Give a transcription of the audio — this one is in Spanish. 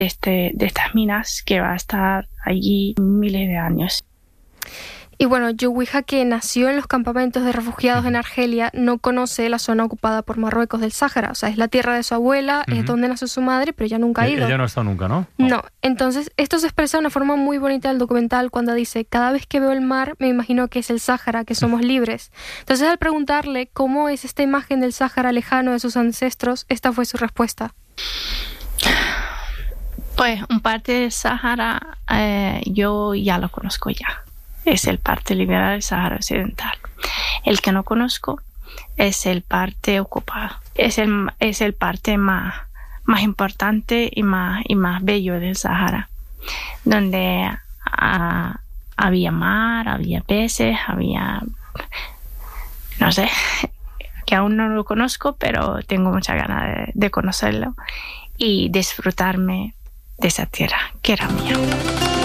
de estas minas que va a estar allí miles de años. Y bueno, Yowija, que nació en los campamentos de refugiados en Argelia, no conoce la zona ocupada por Marruecos del Sáhara. O sea, es la tierra de su abuela, es donde nació su madre, pero ella nunca ha ido. Ella no ha estado nunca, ¿no? No. Entonces, esto se expresa de una forma muy bonita del documental cuando dice: cada vez que veo el mar, me imagino que es el Sáhara, que somos libres. Entonces, al preguntarle cómo es esta imagen del Sáhara lejano de sus ancestros, esta fue su respuesta. Pues un parte del Sáhara yo ya lo conozco ya. Es el parte liberal del Sáhara Occidental. El que no conozco es el parte ocupado. Es el parte más importante y más bello del Sáhara, donde había mar, había peces, había, no sé, que aún no lo conozco, pero tengo mucha ganas de conocerlo y disfrutarme de esa tierra que era mía.